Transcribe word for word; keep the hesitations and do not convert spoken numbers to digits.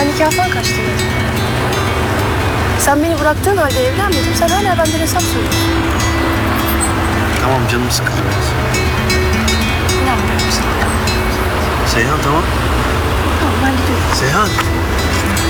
Ben nikahtan kaçtım. Sen beni bıraktığın halde evlenmedim. Sen hala benden hesap soruyorsun. Tamam, canım sıkıldı biraz. İnanmıyorum sana. Seyhan tamam. Tamam ben gidiyorum. Seyhan.